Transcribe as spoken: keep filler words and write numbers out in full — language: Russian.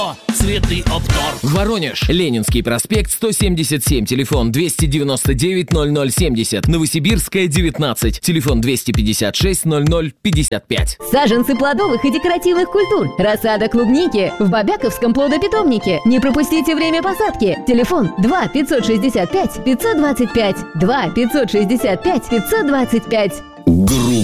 Цветы Опторг. Воронеж. Ленинский проспект, сто семьдесят семь, телефон двести девяносто девять ноль ноль семьдесят. Новосибирская, девятнадцать, телефон двести пятьдесят шесть ноль ноль пятьдесят пять. Саженцы плодовых и декоративных культур. Рассада клубники в Бабяковском плодопитомнике. Не пропустите время посадки. Телефон два пятьсот шестьдесят пять пятьсот двадцать пять. два пятьсот шестьдесят пять пятьсот двадцать пять.